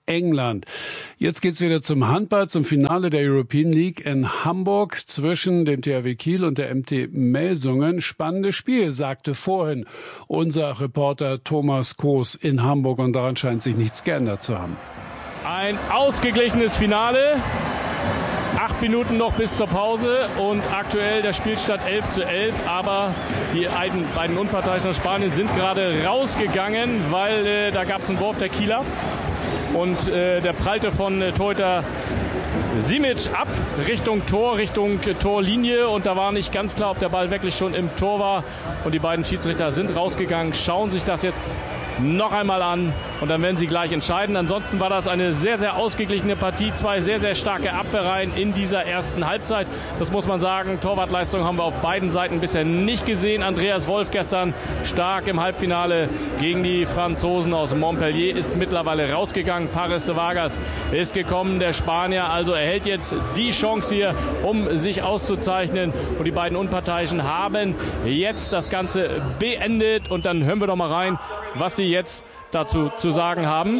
R: England. Jetzt geht's wieder zum Handball, zum Finale der European League in Hamburg zwischen dem THW Kiel und der MT Melsungen. Spannendes Spiel, sagte vorhin unser Reporter Thomas Koos in Hamburg, und daran scheint sich nichts geändert zu haben.
S: Ein ausgeglichenes Finale. 8 Minuten noch bis zur Pause und aktuell der Spielstand 11:11. Aber die beiden Unparteiischen aus Spanien sind gerade rausgegangen, weil da gab es einen Wurf der Kieler. Und der prallte von Torhüter Simic ab Richtung Tor, Richtung Torlinie. Und da war nicht ganz klar, ob der Ball wirklich schon im Tor war. Und die beiden Schiedsrichter sind rausgegangen, schauen sich das jetzt noch einmal an und dann werden sie gleich entscheiden. Ansonsten war das eine sehr, sehr ausgeglichene Partie. 2 sehr, sehr starke Abwehrreihen in dieser ersten Halbzeit. Das muss man sagen. Torwartleistung haben wir auf beiden Seiten bisher nicht gesehen. Andreas Wolf gestern stark im Halbfinale gegen die Franzosen aus Montpellier, ist mittlerweile rausgegangen. Paris de Vargas ist gekommen. Der Spanier also erhält jetzt die Chance hier, um sich auszuzeichnen. Und die beiden Unparteiischen haben jetzt das Ganze beendet. Und dann hören wir doch mal rein, was sie jetzt dazu zu sagen haben.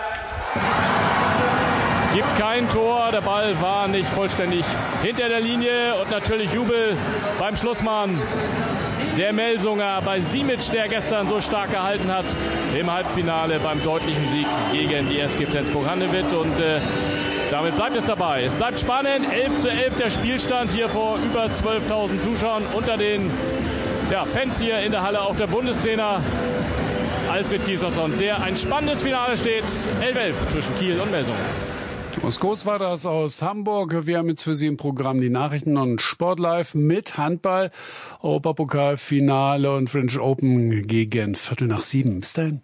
S: Gibt kein Tor, der Ball war nicht vollständig hinter der Linie und natürlich Jubel beim Schlussmann der Melsunger, bei Simic, der gestern so stark gehalten hat im Halbfinale beim deutlichen Sieg gegen die SG Flensburg-Handewitt. Und damit bleibt es dabei. Es bleibt spannend. 11:11 der Spielstand hier vor über 12.000 Zuschauern unter den Fans hier in der Halle. Auch der Bundestrainer Alfred Gislason, der ein spannendes Finale steht. 11:11 zwischen Kiel und Melsungen.
R: Thomas Koos war das aus Hamburg. Wir haben jetzt für Sie im Programm die Nachrichten und Sportlive mit Handball, Europapokalfinale und French Open gegen 6:15. Bis dahin.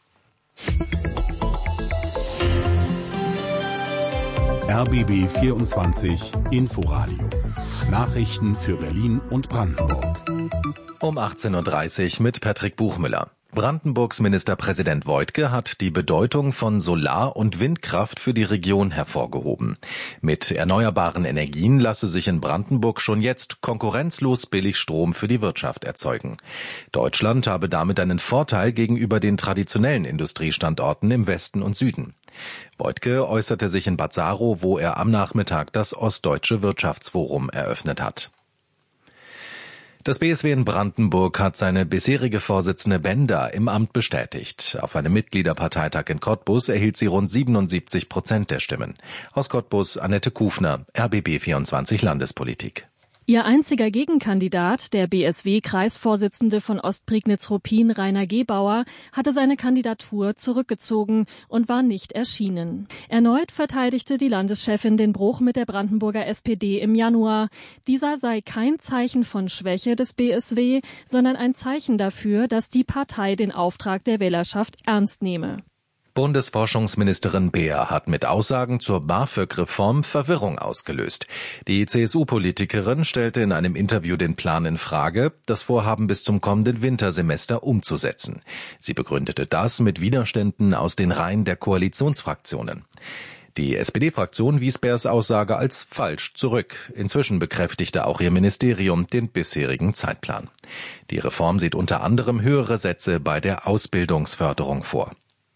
A: RBB 24 Inforadio. Nachrichten für Berlin und Brandenburg.
F: Um 18:30 Uhr mit Patrick Buchmüller. Brandenburgs Ministerpräsident Woidke hat die Bedeutung von Solar- und Windkraft für die Region hervorgehoben. Mit erneuerbaren Energien lasse sich in Brandenburg schon jetzt konkurrenzlos billig Strom für die Wirtschaft erzeugen. Deutschland habe damit einen Vorteil gegenüber den traditionellen Industriestandorten im Westen und Süden. Woidke äußerte sich in Bad Saro, wo er am Nachmittag das Ostdeutsche Wirtschaftsforum eröffnet hat. Das BSW in Brandenburg hat seine bisherige Vorsitzende Bender im Amt bestätigt. Auf einem Mitgliederparteitag in Cottbus erhielt sie rund 77% der Stimmen. Aus Cottbus Annette Kufner, RBB 24 Landespolitik.
H: Ihr einziger Gegenkandidat, der BSW-Kreisvorsitzende von Ostprignitz-Ruppin, Rainer Gebauer, hatte seine Kandidatur zurückgezogen und war nicht erschienen. Erneut verteidigte die Landeschefin den Bruch mit der Brandenburger SPD im Januar. Dieser sei kein Zeichen von Schwäche des BSW, sondern ein Zeichen dafür, dass die Partei den Auftrag der Wählerschaft ernst nehme.
F: Bundesforschungsministerin Beer hat mit Aussagen zur BAföG-Reform Verwirrung ausgelöst. Die CSU-Politikerin stellte in einem Interview den Plan in Frage, das Vorhaben bis zum kommenden Wintersemester umzusetzen. Sie begründete das mit Widerständen aus den Reihen der Koalitionsfraktionen. Die SPD-Fraktion wies Beers Aussage als falsch zurück. Inzwischen bekräftigte auch ihr Ministerium den bisherigen Zeitplan. Die Reform sieht unter anderem höhere Sätze bei der Ausbildungsförderung vor.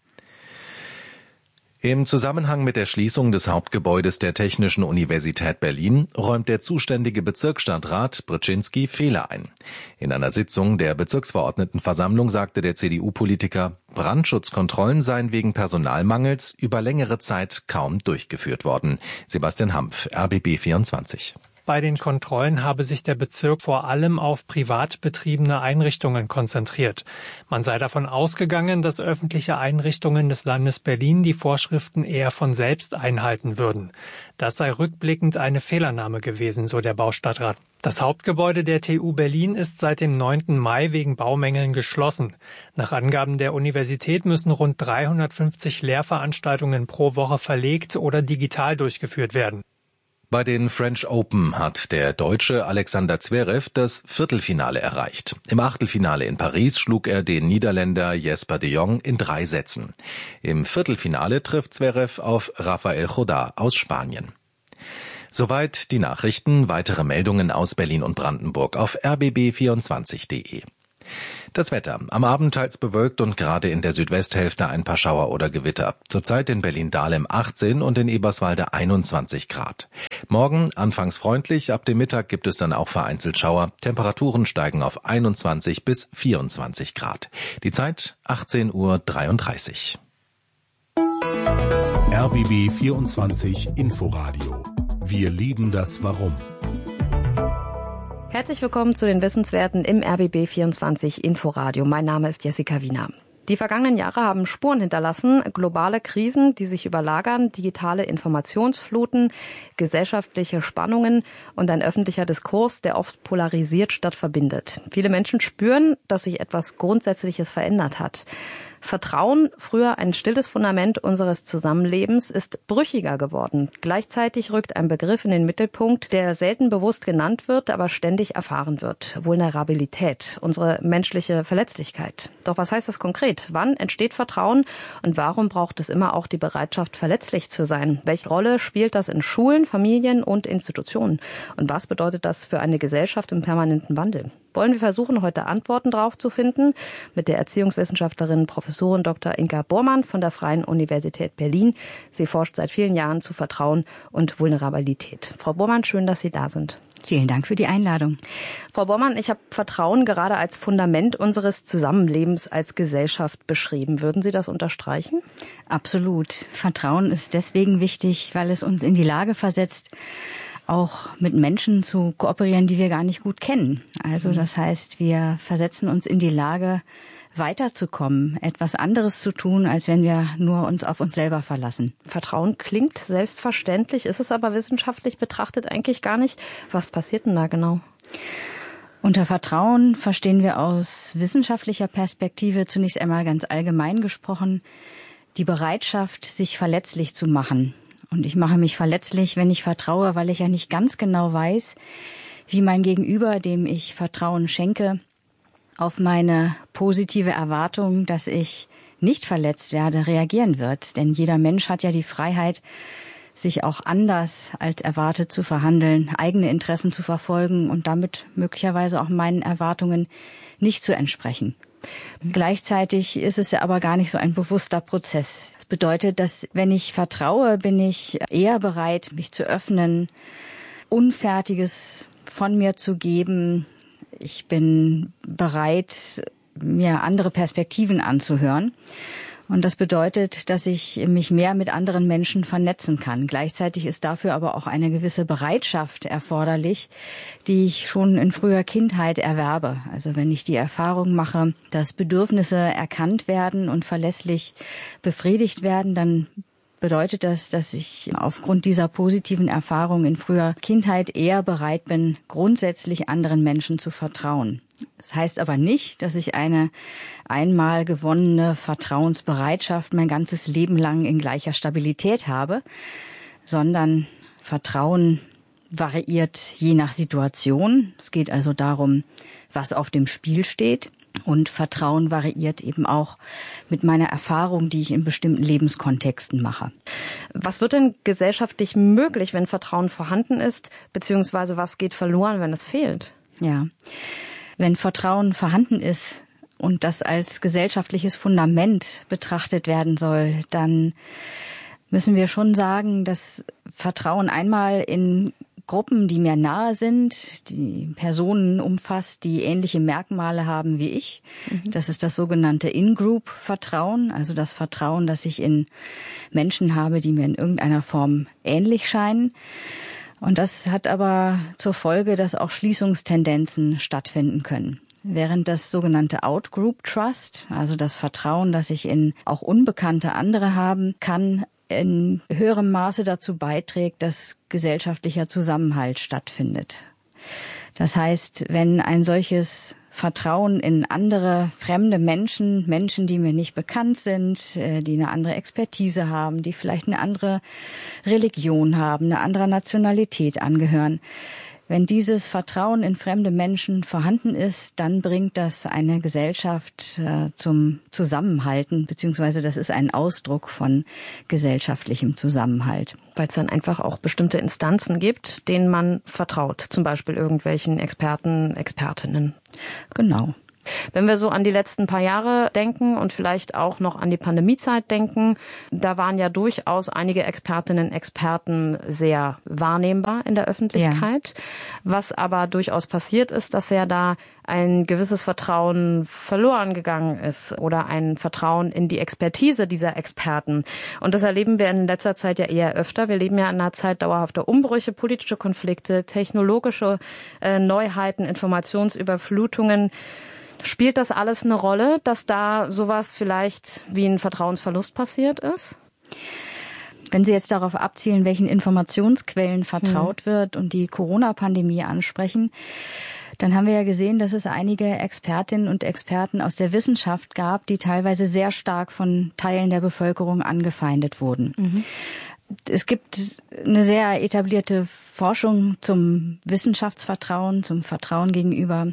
F: Im Zusammenhang mit der Schließung des Hauptgebäudes der Technischen Universität Berlin räumt der zuständige Bezirksstadtrat Brzezinski Fehler ein. In einer Sitzung der Bezirksverordnetenversammlung sagte der CDU-Politiker, Brandschutzkontrollen seien wegen Personalmangels über längere Zeit kaum durchgeführt worden. Sebastian Hampf, RBB 24.
I: Bei den Kontrollen habe sich der Bezirk vor allem auf privat betriebene Einrichtungen konzentriert. Man sei davon ausgegangen, dass öffentliche Einrichtungen des Landes Berlin die Vorschriften eher von selbst einhalten würden. Das sei rückblickend eine Fehlannahme gewesen, so der Baustadtrat. Das Hauptgebäude der TU Berlin ist seit dem 9. Mai wegen Baumängeln geschlossen. Nach Angaben der Universität müssen rund 350 Lehrveranstaltungen pro Woche verlegt oder digital durchgeführt werden.
F: Bei den French Open hat der Deutsche Alexander Zverev das Viertelfinale erreicht. Im Achtelfinale in Paris schlug er den Niederländer Jesper de Jong in 3 Sätzen. Im Viertelfinale trifft Zverev auf Rafael Jodá aus Spanien. Soweit die Nachrichten. Weitere Meldungen aus Berlin und Brandenburg auf rbb24.de. Das Wetter. Am Abend teils bewölkt und gerade in der Südwesthälfte ein paar Schauer oder Gewitter. Zurzeit in Berlin-Dahlem 18 und in Eberswalde 21 Grad. Morgen anfangs freundlich, ab dem Mittag gibt es dann auch vereinzelt Schauer. Temperaturen steigen auf 21 bis 24 Grad. Die Zeit 18:33 Uhr.
A: RBB 24 Inforadio. Wir lieben das Warum.
D: Herzlich willkommen zu den Wissenswerten im RBB 24 Inforadio. Mein Name ist Jessica Wiener. Die vergangenen Jahre haben Spuren hinterlassen, globale Krisen, die sich überlagern, digitale Informationsfluten, gesellschaftliche Spannungen und ein öffentlicher Diskurs, der oft polarisiert statt verbindet. Viele Menschen spüren, dass sich etwas Grundsätzliches verändert hat. Vertrauen, früher ein stilles Fundament unseres Zusammenlebens, ist brüchiger geworden. Gleichzeitig rückt ein Begriff in den Mittelpunkt, der selten bewusst genannt wird, aber ständig erfahren wird. Vulnerabilität, unsere menschliche Verletzlichkeit. Doch was heißt das konkret? Wann entsteht Vertrauen und warum braucht es immer auch die Bereitschaft, verletzlich zu sein? Welche Rolle spielt das in Schulen, Familien und Institutionen? Und was bedeutet das für eine Gesellschaft im permanenten Wandel? Wollen wir versuchen, heute Antworten darauf zu finden mit der Erziehungswissenschaftlerin Professorin Dr. Inka Bormann von der Freien Universität Berlin. Sie forscht seit vielen Jahren zu Vertrauen und Vulnerabilität. Frau Bormann, schön, dass Sie da sind.
J: Vielen Dank für die Einladung.
D: Frau Bormann, ich habe Vertrauen gerade als Fundament unseres Zusammenlebens als Gesellschaft beschrieben. Würden Sie das unterstreichen?
J: Absolut. Vertrauen ist deswegen wichtig, weil es uns in die Lage versetzt, auch mit Menschen zu kooperieren, die wir gar nicht gut kennen. Also das heißt, wir versetzen uns in die Lage, weiterzukommen, etwas anderes zu tun, als wenn wir nur uns auf uns selber verlassen.
D: Vertrauen klingt selbstverständlich, ist es aber wissenschaftlich betrachtet eigentlich gar nicht. Was passiert denn da genau?
J: Unter Vertrauen verstehen wir aus wissenschaftlicher Perspektive zunächst einmal ganz allgemein gesprochen die Bereitschaft, sich verletzlich zu machen. Und ich mache mich verletzlich, wenn ich vertraue, weil ich ja nicht ganz genau weiß, wie mein Gegenüber, dem ich Vertrauen schenke, auf meine positive Erwartung, dass ich nicht verletzt werde, reagieren wird. Denn jeder Mensch hat ja die Freiheit, sich auch anders als erwartet zu verhandeln, eigene Interessen zu verfolgen und damit möglicherweise auch meinen Erwartungen nicht zu entsprechen. Gleichzeitig ist es ja aber gar nicht so ein bewusster Prozess. Das bedeutet, dass wenn ich vertraue, bin ich eher bereit, mich zu öffnen, Unfertiges von mir zu geben. Ich bin bereit, mir andere Perspektiven anzuhören. Und das bedeutet, dass ich mich mehr mit anderen Menschen vernetzen kann. Gleichzeitig ist dafür aber auch eine gewisse Bereitschaft erforderlich, die ich schon in früher Kindheit erwerbe. Also wenn ich die Erfahrung mache, dass Bedürfnisse erkannt werden und verlässlich befriedigt werden, dann bedeutet das, dass ich aufgrund dieser positiven Erfahrung in früher Kindheit eher bereit bin, grundsätzlich anderen Menschen zu vertrauen. Das heißt aber nicht, dass ich eine einmal gewonnene Vertrauensbereitschaft mein ganzes Leben lang in gleicher Stabilität habe, sondern Vertrauen variiert je nach Situation. Es geht also darum, was auf dem Spiel steht. Und Vertrauen variiert eben auch mit meiner Erfahrung, die ich in bestimmten Lebenskontexten mache.
D: Was wird denn gesellschaftlich möglich, wenn Vertrauen vorhanden ist, beziehungsweise was geht verloren, wenn es fehlt?
J: Ja, wenn Vertrauen vorhanden ist und das als gesellschaftliches Fundament betrachtet werden soll, dann müssen wir schon sagen, dass Vertrauen einmal in Gruppen, die mir nahe sind, die Personen umfasst, die ähnliche Merkmale haben wie ich. Das ist das sogenannte In-Group-Vertrauen, also das Vertrauen, das ich in Menschen habe, die mir in irgendeiner Form ähnlich scheinen. Und das hat aber zur Folge, dass auch Schließungstendenzen stattfinden können. Während das sogenannte Out-Group-Trust, also das Vertrauen, das ich in auch unbekannte andere haben kann, in höherem Maße dazu beiträgt, dass gesellschaftlicher Zusammenhalt stattfindet. Das heißt, wenn ein solches Vertrauen in andere fremde Menschen, die mir nicht bekannt sind, die eine andere Expertise haben, die vielleicht eine andere Religion haben, eine andere Nationalität angehören, wenn dieses Vertrauen in fremde Menschen vorhanden ist, dann bringt das eine Gesellschaft zum Zusammenhalten, beziehungsweise das ist ein Ausdruck von gesellschaftlichem Zusammenhalt.
D: Weil es dann einfach auch bestimmte Instanzen gibt, denen man vertraut, zum Beispiel irgendwelchen Experten, Expertinnen.
J: Genau.
D: Wenn wir so an die letzten paar Jahre denken und vielleicht auch noch an die Pandemiezeit denken, da waren ja durchaus einige Expertinnen und Experten sehr wahrnehmbar in der Öffentlichkeit. Ja. Was aber durchaus passiert ist, dass ja da ein gewisses Vertrauen verloren gegangen ist oder ein Vertrauen in die Expertise dieser Experten. Und das erleben wir in letzter Zeit ja eher öfter. Wir leben ja in einer Zeit dauerhafter Umbrüche, politische Konflikte, technologische Neuheiten, Informationsüberflutungen. Spielt das alles eine Rolle, dass da sowas vielleicht wie ein Vertrauensverlust passiert ist?
J: Wenn Sie jetzt darauf abzielen, welchen Informationsquellen vertraut wird und die Corona-Pandemie ansprechen, dann haben wir ja gesehen, dass es einige Expertinnen und Experten aus der Wissenschaft gab, die teilweise sehr stark von Teilen der Bevölkerung angefeindet wurden. Mhm. Es gibt eine sehr etablierte Forschung zum Wissenschaftsvertrauen, zum Vertrauen gegenüber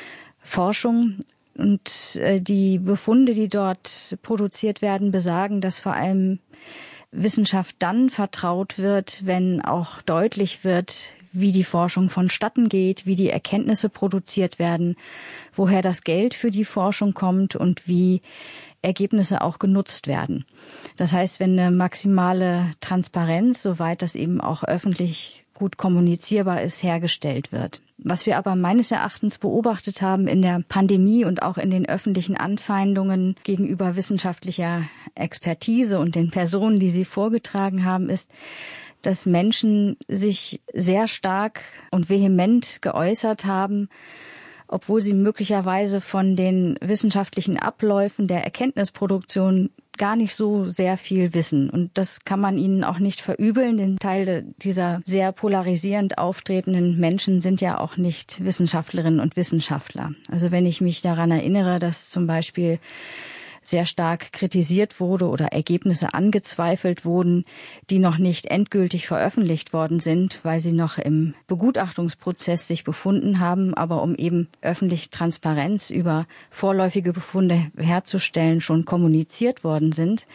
J: Forschung. Und die Befunde, die dort produziert werden, besagen, dass vor allem Wissenschaft dann vertraut wird, wenn auch deutlich wird, wie die Forschung vonstatten geht, wie die Erkenntnisse produziert werden, woher das Geld für die Forschung kommt und wie Ergebnisse auch genutzt werden. Das heißt, wenn eine maximale Transparenz, soweit das eben auch öffentlich gut kommunizierbar ist, hergestellt wird. Was wir aber meines Erachtens beobachtet haben in der Pandemie und auch in den öffentlichen Anfeindungen gegenüber wissenschaftlicher Expertise und den Personen, die sie vorgetragen haben, ist, dass Menschen sich sehr stark und vehement geäußert haben, obwohl sie möglicherweise von den wissenschaftlichen Abläufen der Erkenntnisproduktion gar nicht so sehr viel wissen. Und das kann man ihnen auch nicht verübeln, denn Teile dieser sehr polarisierend auftretenden Menschen sind ja auch nicht Wissenschaftlerinnen und Wissenschaftler. Also wenn ich mich daran erinnere, dass zum Beispiel sehr stark kritisiert wurde oder Ergebnisse angezweifelt wurden, die noch nicht endgültig veröffentlicht worden sind, weil sie noch im Begutachtungsprozess sich befunden haben, aber um eben öffentlich Transparenz über vorläufige Befunde herzustellen, schon kommuniziert worden sind,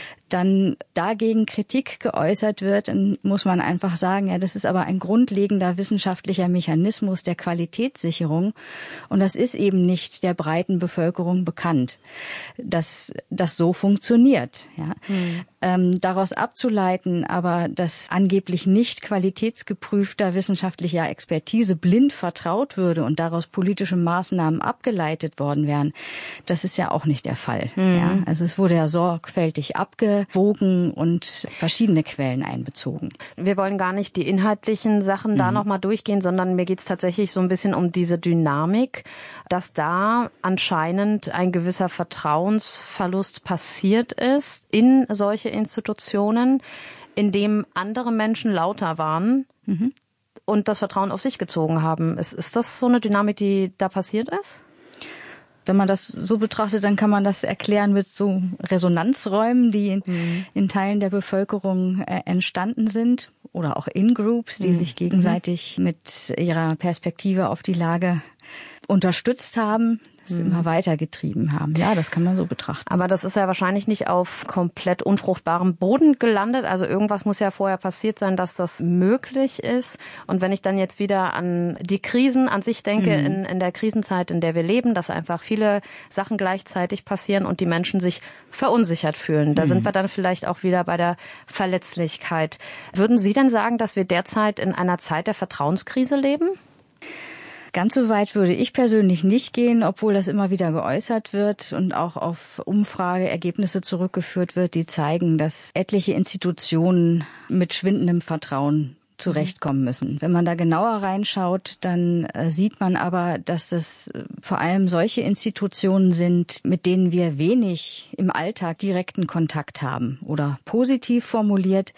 J: dann dagegen Kritik geäußert wird, dann muss man einfach sagen, ja, das ist aber ein grundlegender wissenschaftlicher Mechanismus der Qualitätssicherung und das ist eben nicht der breiten Bevölkerung bekannt, dass das so funktioniert. Ja. Daraus abzuleiten, aber dass angeblich nicht qualitätsgeprüfter wissenschaftlicher Expertise blind vertraut würde und daraus politische Maßnahmen abgeleitet worden wären, das ist ja auch nicht der Fall. Ja. Also es wurde ja sorgfältig abgewogen und verschiedene Quellen einbezogen.
D: Wir wollen gar nicht die inhaltlichen Sachen da nochmal durchgehen, sondern mir geht's tatsächlich so ein bisschen um diese Dynamik, dass da anscheinend ein gewisser Vertrauensverlust passiert ist in solche Institutionen, in dem andere Menschen lauter waren und das Vertrauen auf sich gezogen haben. Ist das so eine Dynamik, die da passiert ist?
J: Wenn man das so betrachtet, dann kann man das erklären mit so Resonanzräumen, die in Teilen der Bevölkerung entstanden sind oder auch In-Groups, die sich gegenseitig mit ihrer Perspektive auf die Lage unterstützt haben, es immer weitergetrieben haben. Ja, das kann man so betrachten.
D: Aber das ist ja wahrscheinlich nicht auf komplett unfruchtbarem Boden gelandet. Also irgendwas muss ja vorher passiert sein, dass das möglich ist. Und wenn ich dann jetzt wieder an die Krisen an sich denke, in der Krisenzeit, in der wir leben, dass einfach viele Sachen gleichzeitig passieren und die Menschen sich verunsichert fühlen. Da sind wir dann vielleicht auch wieder bei der Verletzlichkeit. Würden Sie denn sagen, dass wir derzeit in einer Zeit der Vertrauenskrise leben?
J: Ganz so weit würde ich persönlich nicht gehen, obwohl das immer wieder geäußert wird und auch auf Umfrageergebnisse zurückgeführt wird, die zeigen, dass etliche Institutionen mit schwindendem Vertrauen zurechtkommen müssen. Wenn man da genauer reinschaut, dann sieht man aber, dass es vor allem solche Institutionen sind, mit denen wir wenig im Alltag direkten Kontakt haben. Oder positiv formuliert,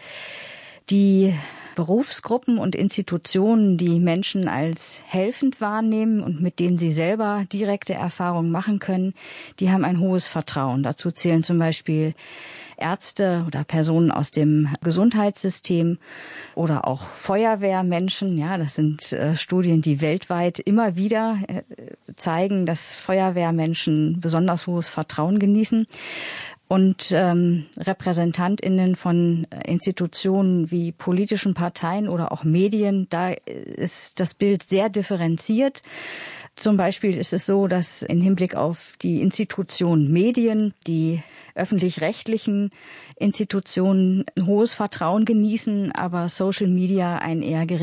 J: die Berufsgruppen und Institutionen, die Menschen als helfend wahrnehmen und mit denen sie selber direkte Erfahrungen machen können, die haben ein hohes Vertrauen. Dazu zählen zum Beispiel Ärzte oder Personen aus dem Gesundheitssystem oder auch Feuerwehrmenschen. Ja, das sind Studien, die weltweit immer wieder zeigen, dass Feuerwehrmenschen besonders hohes Vertrauen genießen. Und RepräsentantInnen von Institutionen wie politischen Parteien oder auch Medien, da ist das Bild sehr differenziert. Zum Beispiel ist es so, dass im Hinblick auf die Institution Medien, die öffentlich-rechtlichen Institutionen ein hohes Vertrauen genießen, aber Social Media ein eher